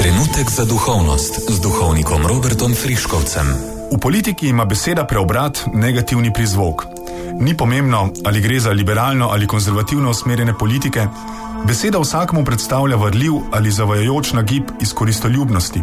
Trenutek za duhovnost z duhovnikom Robertom Friškovcem. V politiki ima beseda preobrat negativni prizvok. Ni pomembno, ali gre za liberalno ali konzervativno usmerjene politike, beseda vsakmu predstavlja varljiv ali zavajajoč nagib iz koristoljubnosti.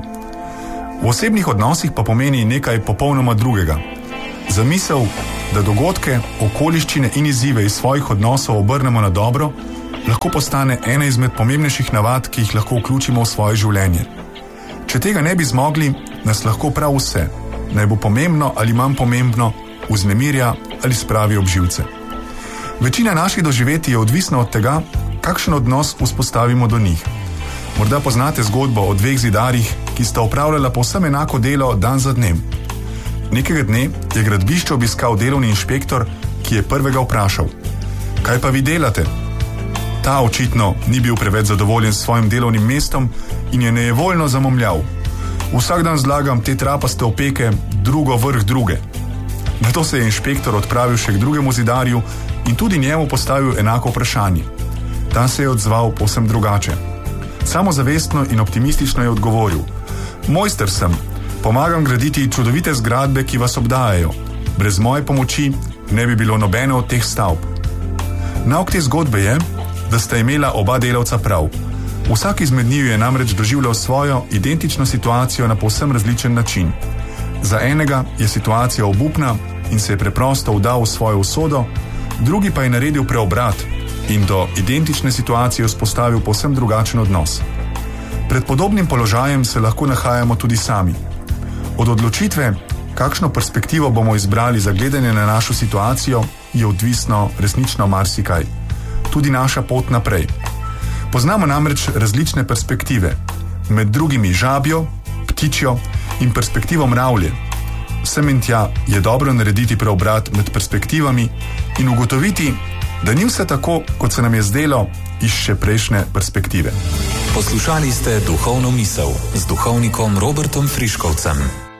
V osebnih odnosih pa pomeni nekaj popolnoma drugega. Zamisel, da dogodke, okoliščine in izzive iz svojih odnosov obrnemo na dobro, lahko postane ena izmed pomembnejših navad, ki jih lahko vključimo v svoje življenje. Če tega ne bi zmogli, nas lahko prav vse, naj bo pomembno ali manj pomembno, vznemirja ali spravi ob živce. Večina naših doživetij je odvisna od tega, kakšen odnos vzpostavimo do njih. Morda poznate zgodbo o dveh zidarjih, ki sta opravljala povsem enako delo dan za dnem. Nekega dne je gradbišče obiskal delovni inšpektor, ki je prvega vprašal: "Kaj pa vi delate?" Ta očitno ni bil preveč zadovoljen s svojim delovnim mestom in je nejevoljno zamomljal: "Vsak dan zlagam te trapaste opeke, drugo vrh druge." Nato se je inšpektor odpravil še k drugemu zidarju in tudi njemu postavil enako vprašanje. Ta se je odzval povsem drugače. Samozavestno in optimistično je odgovoril: "Mojster sem, pomagam graditi čudovite zgradbe, ki vas obdajajo. Brez moje pomoči ne bi bilo nobene od teh stavb." Nauk te zgodbe je, da sta imela oba delavca prav. Vsak izmed njiju je namreč doživljal svojo identično situacijo na povsem različen način. Za enega je situacija obupna in se je preprosto vdal v svojo usodo, drugi pa je naredil preobrat in do identične situacije vzpostavil povsem drugačen odnos. Pred podobnim položajem se lahko nahajamo tudi sami. Od odločitve, kakšno perspektivo bomo izbrali za gledanje na našo situacijo, je odvisno resnično marsikaj. Tudi naša pot naprej. Poznamo namreč različne perspektive, med drugimi žabjo, ptičjo in perspektivo mravlje. Sem in tja je dobro narediti preobrat med perspektivami in ugotoviti, da ni vse tako, kot se nam je zdelo iz še prejšnje perspektive. Poslušali ste Duhovno misel z duhovnikom Robertom Friškovcem.